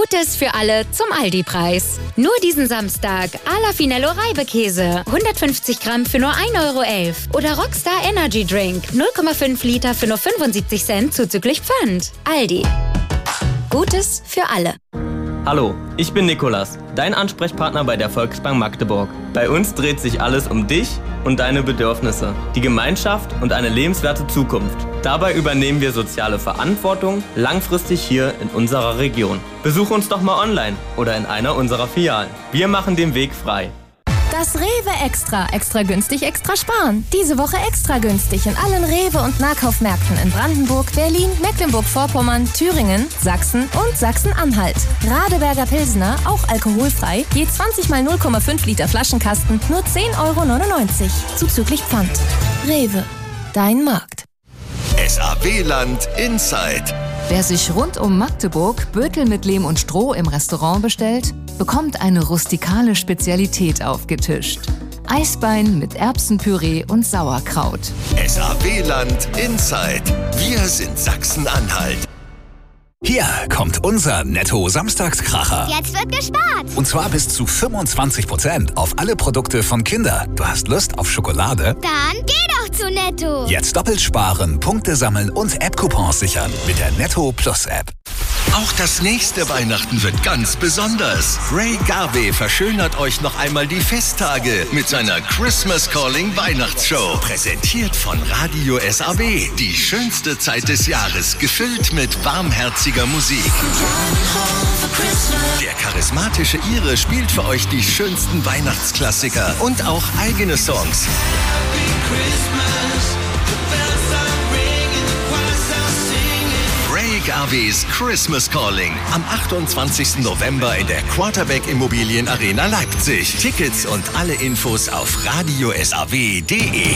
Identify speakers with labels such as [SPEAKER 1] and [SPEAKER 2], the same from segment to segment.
[SPEAKER 1] Gutes für alle zum Aldi-Preis. Nur diesen Samstag Ala Finello Reibekäse. 150 Gramm für nur 1,11 € Oder Rockstar Energy Drink. 0,5 Liter für nur 75 Cent zuzüglich Pfand. Aldi. Gutes für alle.
[SPEAKER 2] Hallo, ich bin Nikolas, dein Ansprechpartner bei der Volksbank Magdeburg. Bei uns dreht sich alles um dich und deine Bedürfnisse, die Gemeinschaft und eine lebenswerte Zukunft. Dabei übernehmen wir soziale Verantwortung langfristig hier in unserer Region. Besuche uns doch mal online oder in einer unserer Filialen. Wir machen den Weg frei.
[SPEAKER 3] Das Rewe Extra. Extra günstig, extra sparen. Diese Woche extra günstig in allen Rewe- und Nahkaufmärkten in Brandenburg, Berlin, Mecklenburg-Vorpommern, Thüringen, Sachsen und Sachsen-Anhalt. Radeberger Pilsner, auch alkoholfrei, je 20 mal 0,5 Liter Flaschenkasten, nur 10,99 € Zuzüglich Pfand. Rewe. Dein Markt.
[SPEAKER 4] SAW-Land Inside.
[SPEAKER 5] Wer sich rund um Magdeburg Bötel mit Lehm und Stroh im Restaurant bestellt, bekommt eine rustikale Spezialität aufgetischt. Eisbein mit Erbsenpüree und Sauerkraut.
[SPEAKER 4] SAW-Land Inside. Wir sind Sachsen-Anhalt. Hier kommt unser Netto-Samstagskracher.
[SPEAKER 6] Jetzt wird gespart.
[SPEAKER 4] Und zwar bis zu 25% auf alle Produkte von Kinder. Du hast Lust auf Schokolade?
[SPEAKER 6] Dann geh doch zu Netto.
[SPEAKER 4] Jetzt doppelt sparen, Punkte sammeln und App-Coupons sichern mit der Netto Plus App. Auch das nächste Weihnachten wird ganz besonders. Ray Garvey verschönert euch noch einmal die Festtage mit seiner Christmas Calling Weihnachtsshow. Präsentiert von Radio SAW. Die schönste Zeit des Jahres, gefüllt mit warmherziger Musik. Der charismatische Ire spielt für euch die schönsten Weihnachtsklassiker und auch eigene Songs. Ray Garveys Christmas Calling am 28. November in der Quarterback Immobilien Arena Leipzig. Tickets und alle Infos auf radiosaw.de.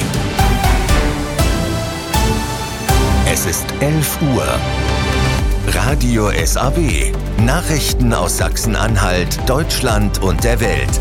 [SPEAKER 4] Es ist 11 Uhr. Radio SAW. Nachrichten aus Sachsen-Anhalt, Deutschland und der Welt.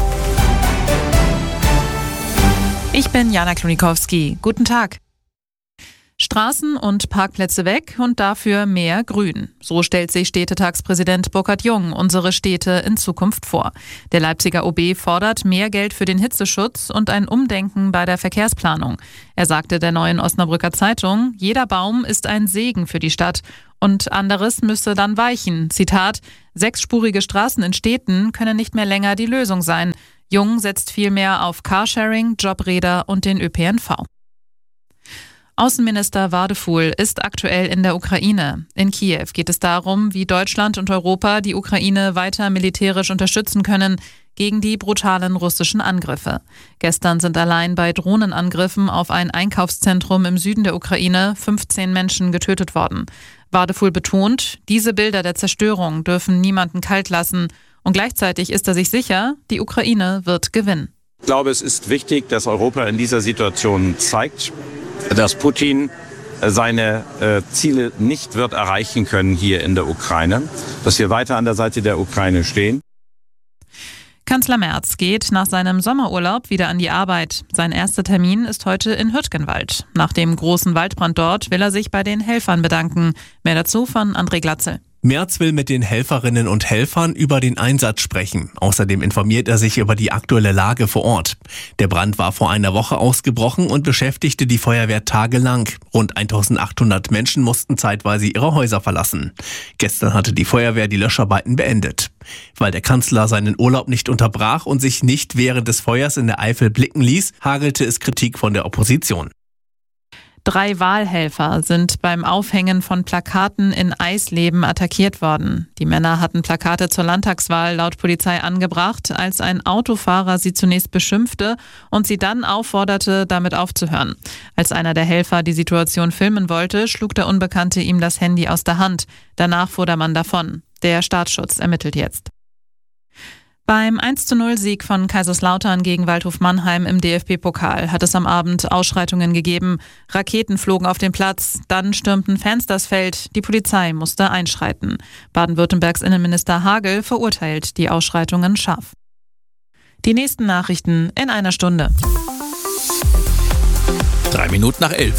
[SPEAKER 7] Ich bin Jana Klonikowski. Guten Tag. Straßen und Parkplätze weg und dafür mehr Grün. So stellt sich Städtetagspräsident Burkhard Jung unsere Städte in Zukunft vor. Der Leipziger OB fordert mehr Geld für den Hitzeschutz und ein Umdenken bei der Verkehrsplanung. Er sagte der Neuen Osnabrücker Zeitung, jeder Baum ist ein Segen für die Stadt und anderes müsse dann weichen. Zitat, 6-spurige Straßen in Städten können nicht mehr länger die Lösung sein. Jung setzt vielmehr auf Carsharing, Jobräder und den ÖPNV. Außenminister Wadefuhl ist aktuell in der Ukraine. In Kiew geht es darum, wie Deutschland und Europa die Ukraine weiter militärisch unterstützen können gegen die brutalen russischen Angriffe. Gestern sind allein bei Drohnenangriffen auf ein Einkaufszentrum im Süden der Ukraine 15 Menschen getötet worden. Wadefuhl betont, diese Bilder der Zerstörung dürfen niemanden kalt lassen. Und gleichzeitig ist er sich sicher, die Ukraine wird gewinnen.
[SPEAKER 8] Ich glaube, es ist wichtig, dass Europa in dieser Situation zeigt, dass Putin seine Ziele nicht wird erreichen können hier in der Ukraine, dass wir weiter an der Seite der Ukraine stehen.
[SPEAKER 7] Kanzler Merz geht nach seinem Sommerurlaub wieder an die Arbeit. Sein erster Termin ist heute in Hürtgenwald. Nach dem großen Waldbrand dort will er sich bei den Helfern bedanken. Mehr dazu von André Glatzel.
[SPEAKER 9] Merz will mit den Helferinnen und Helfern über den Einsatz sprechen. Außerdem informiert er sich über die aktuelle Lage vor Ort. Der Brand war vor einer Woche ausgebrochen und beschäftigte die Feuerwehr tagelang. Rund 1800 Menschen mussten zeitweise ihre Häuser verlassen. Gestern hatte die Feuerwehr die Löscharbeiten beendet. Weil der Kanzler seinen Urlaub nicht unterbrach und sich nicht während des Feuers in der Eifel blicken ließ, hagelte es Kritik von der Opposition.
[SPEAKER 7] 3 Wahlhelfer sind beim Aufhängen von Plakaten in Eisleben attackiert worden. Die Männer hatten Plakate zur Landtagswahl laut Polizei angebracht, als ein Autofahrer sie zunächst beschimpfte und sie dann aufforderte, damit aufzuhören. Als einer der Helfer die Situation filmen wollte, schlug der Unbekannte ihm das Handy aus der Hand. Danach fuhr der Mann davon. Der Staatsschutz ermittelt jetzt. Beim 1:0-Sieg von Kaiserslautern gegen Waldhof Mannheim im DFB-Pokal hat es am Abend Ausschreitungen gegeben. Raketen flogen auf den Platz, dann stürmten Fans das Feld. Die Polizei musste einschreiten. Baden-Württembergs Innenminister Hagel verurteilt die Ausschreitungen scharf. Die nächsten Nachrichten in einer Stunde.
[SPEAKER 4] 3 Minuten nach 11.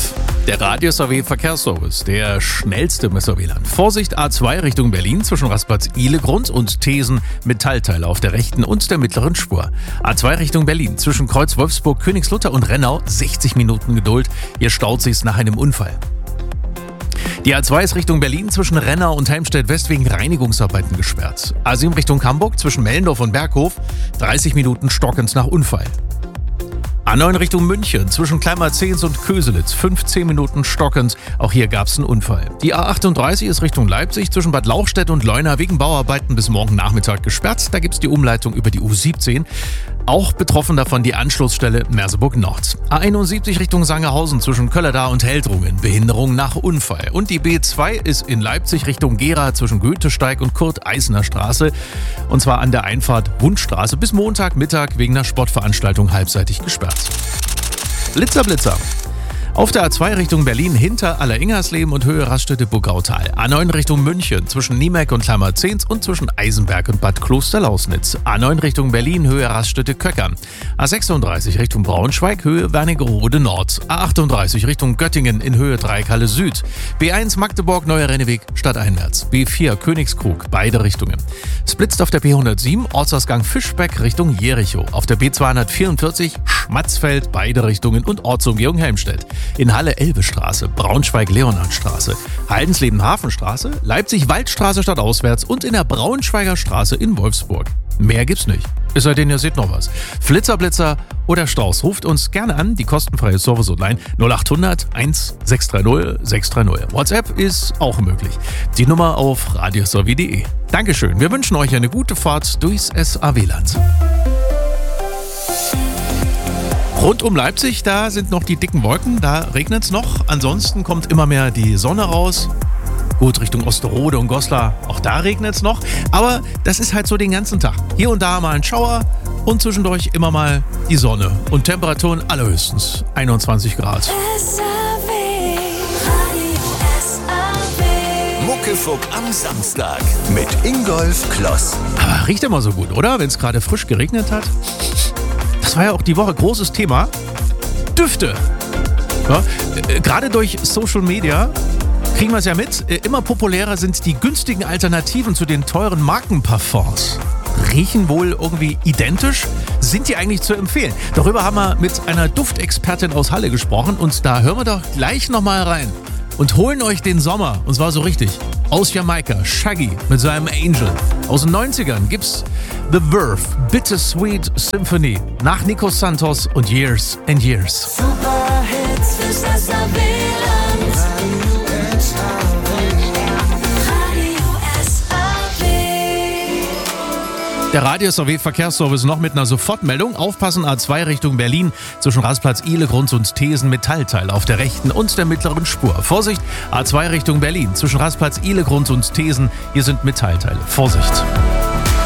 [SPEAKER 10] Der Radius AW Verkehrsservice, der schnellste im SAW-Land. Vorsicht, A2 Richtung Berlin zwischen Rastplatz Ihlegrund und Thesen, Metallteile auf der rechten und der mittleren Spur. A2 Richtung Berlin zwischen Kreuz Wolfsburg, Königslutter und Rennau, 60 Minuten Geduld. Hier staut sich's nach einem Unfall. Die A2 ist Richtung Berlin zwischen Rennau und Helmstedt-West wegen Reinigungsarbeiten gesperrt. A7 Richtung Hamburg zwischen Mellendorf und Berghof, 30 Minuten stockend nach Unfall. A9 Richtung München zwischen Kleinmarzens und Köselitz, 15 Minuten stockend. Auch hier gab es einen Unfall. Die A38 ist Richtung Leipzig zwischen Bad Lauchstädt und Leuna wegen Bauarbeiten bis morgen Nachmittag gesperrt. Da gibt es die Umleitung über die U17. Auch betroffen davon die Anschlussstelle Merseburg Nord. A71 Richtung Sangerhausen zwischen Köllerdar und Heldrungen, Behinderung nach Unfall. Und die B2 ist in Leipzig Richtung Gera zwischen Goethesteig und Kurt-Eisner Straße. Und zwar an der Einfahrt Wundstraße bis Montagmittag wegen einer Sportveranstaltung halbseitig gesperrt. Blitzer, Blitzer. Auf der A2 Richtung Berlin hinter Alleringersleben und Höhe Raststätte-Burgautal. A9 Richtung München zwischen Niemeck und Kleinmarzens und zwischen Eisenberg und Bad Klosterlausnitz. A9 Richtung Berlin Höhe Raststätte-Köckern. A36 Richtung Braunschweig Höhe Wernigerode Nord. A38 Richtung Göttingen in Höhe Dreieckhalle Süd. B1 Magdeburg Neuer Renneweg stadteinwärts. B4 Königskrug beide Richtungen. Es blitzt auf der B107 Ortsausgang Fischbeck Richtung Jerichow. Auf der B244 Schmatzfeld beide Richtungen und Ortsumgehung Helmstedt. In Halle Elbestraße, Braunschweig-Leonhardstraße, Haldensleben-Hafenstraße, Leipzig-Waldstraße stadtauswärts und in der Braunschweiger Straße in Wolfsburg. Mehr gibt's nicht. Es sei denn, ihr seht noch was. Flitzer, Blitzer oder Staus. Ruft uns gerne an, die kostenfreie Service-Hotline 0800 1630 630. WhatsApp ist auch möglich. Die Nummer auf radiosw.de. Dankeschön. Wir wünschen euch eine gute Fahrt durchs SAW-Land. Rund um Leipzig, da sind noch die dicken Wolken, da regnet es noch. Ansonsten kommt immer mehr die Sonne raus. Gut, Richtung Osterode und Goslar, auch da regnet es noch. Aber das ist halt so den ganzen Tag. Hier und da mal ein Schauer und zwischendurch immer mal die Sonne. Und Temperaturen allerhöchstens 21 Grad.
[SPEAKER 4] Muckefuck am Samstag mit Ingolf Kloss.
[SPEAKER 10] Aber riecht immer so gut, oder? Wenn es gerade frisch geregnet hat. Das war ja auch die Woche großes Thema. Düfte. Ja, gerade durch Social Media kriegen wir es ja mit. Immer populärer sind die günstigen Alternativen zu den teuren Markenparfums. Riechen wohl irgendwie identisch? Sind die eigentlich zu empfehlen? Darüber haben wir mit einer Duftexpertin aus Halle gesprochen und da hören wir doch gleich nochmal rein und holen euch den Sommer, und zwar so richtig. Aus Jamaika, Shaggy mit seinem Angel. Aus den 90ern gibt's The Verve, Bittersweet Symphony, nach Nico Santos und Years and Years.
[SPEAKER 11] Super Hits fürs SAW-Land. Radio SAW.
[SPEAKER 10] Der Radius AW Verkehrsservice noch mit einer Sofortmeldung. Aufpassen, A2 Richtung Berlin zwischen Rastplatz Ihlegrund und Thesen, Metallteile auf der rechten und der mittleren Spur. Vorsicht, A2 Richtung Berlin zwischen Rastplatz Ihlegrund und Thesen, hier sind Metallteile. Vorsicht.